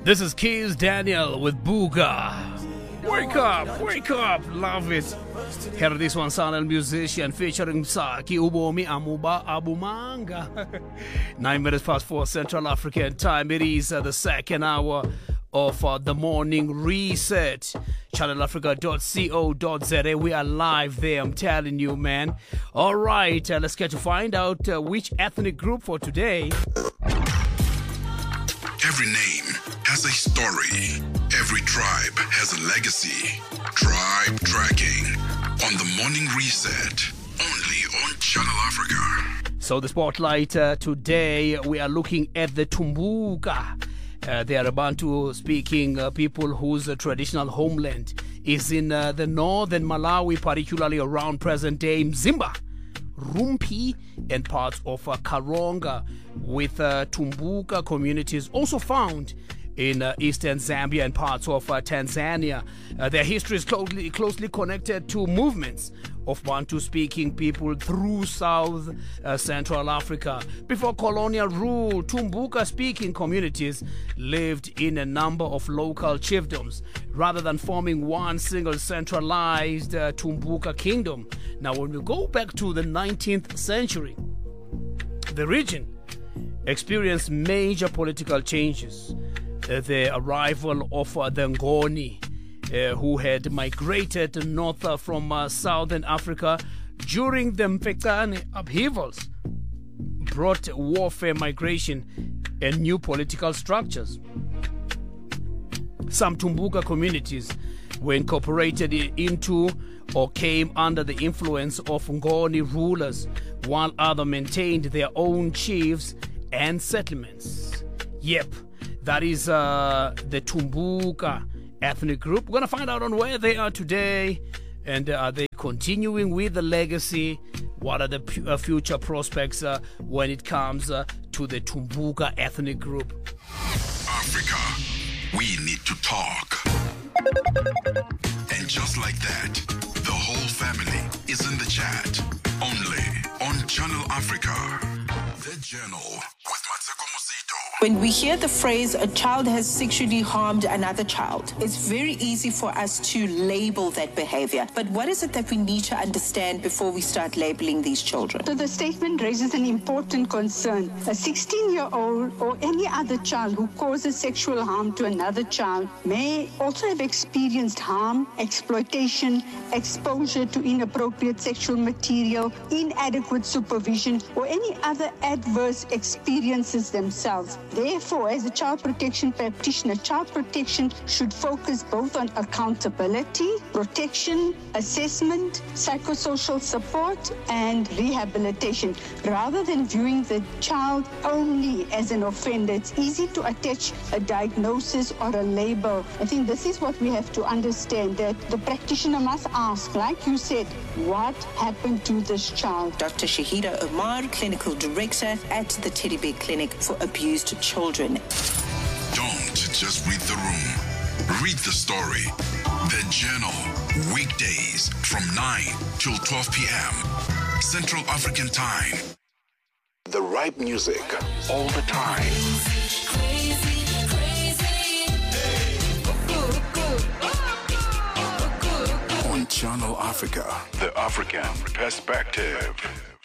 This is Keys Daniel with Booga. Wake up, love it. Hear this one, sound musician featuring Saki Ubomi Amuba Abumanga. 9 minutes past 4 Central African time. It is the second hour of the morning reset. channelafrica.co.za. We are live there, I'm telling you, man. All right, let's get to find out which ethnic group for today. Every name has a story. Every tribe has a legacy. Tribe Tracking on the Morning Reset, only on Channel Africa. So the spotlight today, we are looking at the Tumbuka. They are a Bantu-speaking people whose traditional homeland is in the northern Malawi, particularly around present-day Mzimba, Rumpi, and parts of Karonga, with Tumbuka communities also found in eastern Zambia and parts of Tanzania. Their history is closely connected to movements of Bantu-speaking people through South Central Africa. Before colonial rule, Tumbuka-speaking communities lived in a number of local chiefdoms rather than forming one single centralized Tumbuka kingdom. Now, when we go back to the 19th century, the region experienced major political changes. The arrival of the Ngoni, who had migrated north from southern Africa during the Mfecane upheavals, brought warfare, migration, and new political structures. Some Tumbuka communities were incorporated into or came under the influence of Ngoni rulers, while others maintained their own chiefs and settlements. Yep, that is the Tumbuka ethnic group. We're going to find out on where they are today, and are they continuing with the legacy? What are the future prospects when it comes to the Tumbuka ethnic group? Africa, we need to talk. And just like that, the whole family is in the chat. Only on Channel Africa. The Journal with Matseko Mosito. When we hear the phrase, a child has sexually harmed another child, it's very easy for us to label that behavior. But what is it that we need to understand before we start labeling these children? So the statement raises an important concern. A 16-year-old or any other child who causes sexual harm to another child may also have experienced harm, exploitation, exposure to inappropriate sexual material, inadequate supervision, or any other adverse experiences themselves. Therefore, as a child protection practitioner, child protection should focus both on accountability, protection, assessment, psychosocial support, and rehabilitation. Rather than viewing the child only as an offender, it's easy to attach a diagnosis or a label. I think this is what we have to understand, that the practitioner must ask, like you said, what happened to this child? Dr. Shahida Omar, Clinical Director at the Teddy Bear Clinic for Abused Children. Don't just read the room. Read the story. The Journal. Weekdays from 9 till 12 p.m. Central African Time. The right music all the time. On Channel Africa. The African Perspective.